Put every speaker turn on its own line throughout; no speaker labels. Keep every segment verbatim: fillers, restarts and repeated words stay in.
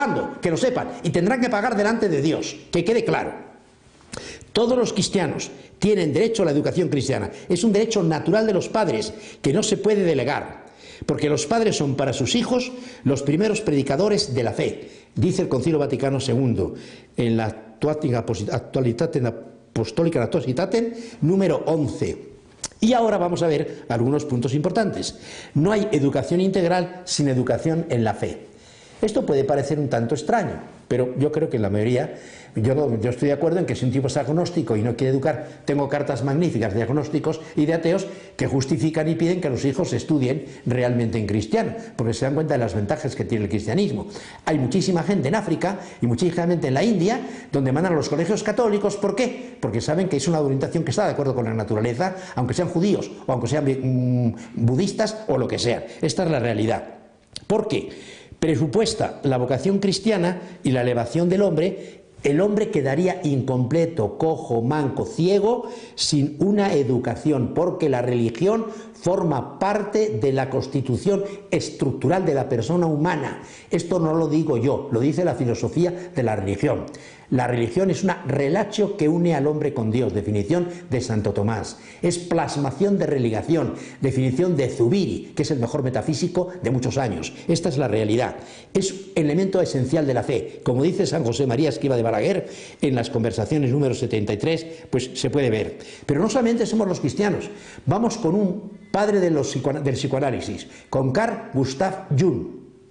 que lo sepan, y tendrán que pagar delante de Dios, que quede claro. Todos los cristianos tienen derecho a la educación cristiana. Es un derecho natural de los padres que no se puede delegar, porque los padres son para sus hijos los primeros predicadores de la fe. Dice el Concilio Vaticano segundo en la Actualitatem Apostolica Naturalitatem número once. Y ahora vamos a ver algunos puntos importantes. No hay educación integral sin educación en la fe. Esto puede parecer un tanto extraño, pero yo creo que en la mayoría, yo, yo estoy de acuerdo en que si un tipo es agnóstico y no quiere educar, tengo cartas magníficas de agnósticos y de ateos que justifican y piden que los hijos estudien realmente en cristiano, porque se dan cuenta de las ventajas que tiene el cristianismo. Hay muchísima gente en África y muchísima gente en la India donde mandan a los colegios católicos. ¿Por qué? Porque saben que es una orientación que está de acuerdo con la naturaleza, aunque sean judíos o aunque sean mmm, budistas o lo que sea. Esta es la realidad. ¿Por qué? Presupuesta la vocación cristiana y la elevación del hombre, el hombre quedaría incompleto, cojo, manco, ciego, sin una educación, porque la religión forma parte de la constitución estructural de la persona humana. Esto no lo digo yo, lo dice la filosofía de la religión. La religión es una relatio que une al hombre con Dios, definición de Santo Tomás. Es plasmación de religación, definición de Zubiri, que es el mejor metafísico de muchos años. Esta es la realidad. Es elemento esencial de la fe. Como dice San José María Escrivá de Balaguer, en las Conversaciones número setenta y tres, pues se puede ver. Pero no solamente somos los cristianos, vamos con un padre de los, del psicoanálisis, con Carl Gustav Jung.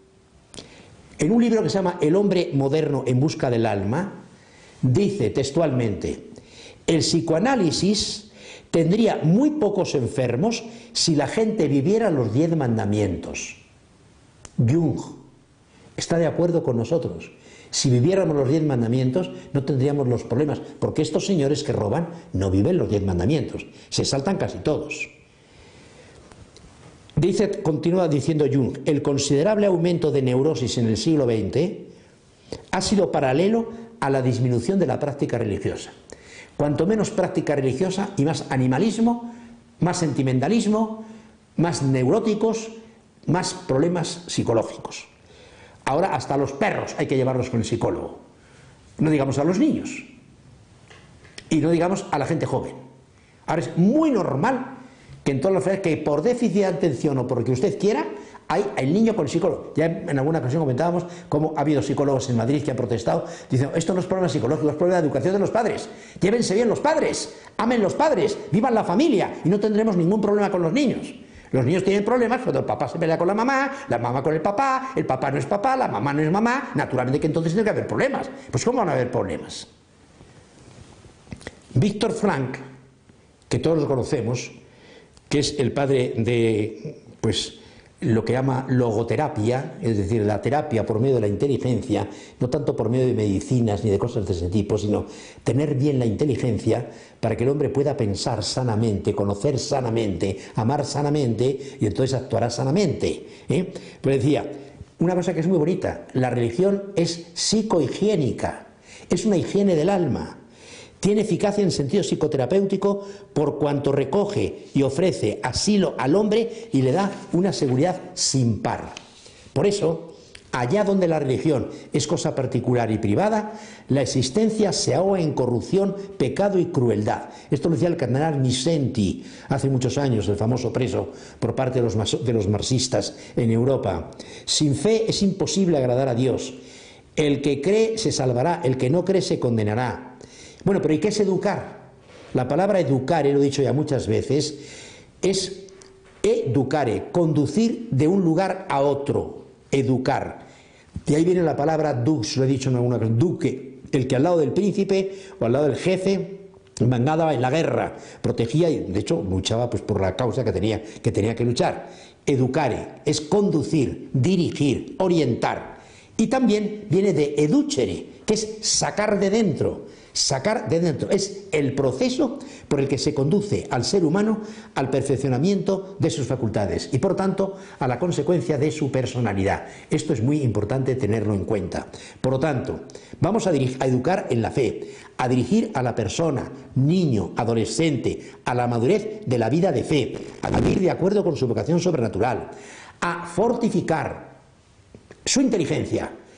En un libro que se llama El hombre moderno en busca del alma, dice textualmente: el psicoanálisis tendría muy pocos enfermos si la gente viviera los diez mandamientos. Jung está de acuerdo con nosotros. Si viviéramos los diez mandamientos no tendríamos los problemas, porque estos señores que roban no viven los diez mandamientos, se saltan casi todos. Dice, continúa diciendo Jung, el considerable aumento de neurosis en el siglo veinte ha sido paralelo a la disminución de la práctica religiosa. Cuanto menos práctica religiosa y más animalismo, más sentimentalismo, más neuróticos, más problemas psicológicos. Ahora hasta los perros hay que llevarlos con el psicólogo. No digamos a los niños. Y no digamos a la gente joven. Ahora es muy normal que en todas las frases, que por déficit de atención o porque usted quiera, hay el niño con el psicólogo. Ya en alguna ocasión comentábamos cómo ha habido psicólogos en Madrid que han protestado diciendo: esto no es problema psicológico, es problema de educación de los padres. Llévense bien los padres, amen los padres, vivan la familia y no tendremos ningún problema con los niños. Los niños tienen problemas cuando el papá se pelea con la mamá, la mamá con el papá, el papá no es papá, la mamá no es mamá. Naturalmente que entonces tiene que haber problemas. Pues ¿cómo van a haber problemas? Víctor Frank, que todos lo conocemos, que es el padre de, pues, lo que llama logoterapia, es decir, la terapia por medio de la inteligencia, no tanto por medio de medicinas ni de cosas de ese tipo, sino tener bien la inteligencia para que el hombre pueda pensar sanamente, conocer sanamente, amar sanamente, y entonces actuará sanamente, ¿eh? Pues decía, una cosa que es muy bonita, la religión es psicohigiénica, es una higiene del alma. Tiene eficacia en sentido psicoterapéutico por cuanto recoge y ofrece asilo al hombre y le da una seguridad sin par. Por eso, allá donde la religión es cosa particular y privada, la existencia se ahoga en corrupción, pecado y crueldad. Esto lo decía el cardenal Misenti hace muchos años, el famoso preso por parte de los, de los marxistas en Europa. Sin fe es imposible agradar a Dios. El que cree se salvará, el que no cree se condenará. Bueno, pero ¿y qué es educar? La palabra educare, lo he dicho ya muchas veces, es educare, conducir de un lugar a otro, educar. Y ahí viene la palabra dux, lo he dicho en alguna ocasión, duque, el que al lado del príncipe o al lado del jefe mandaba en la guerra, protegía y de hecho luchaba pues por la causa que tenía que, tenía que luchar. Educare es conducir, dirigir, orientar. Y también viene de educere, que es sacar de dentro. Sacar de dentro es el proceso por el que se conduce al ser humano al perfeccionamiento de sus facultades y por tanto a la consecuencia de su personalidad. Esto es muy importante tenerlo en cuenta. Por lo tanto, vamos a, a educar en la fe, a dirigir a la persona, niño, adolescente, a la madurez de la vida de fe, a vivir de acuerdo con su vocación sobrenatural, a fortificar su inteligencia,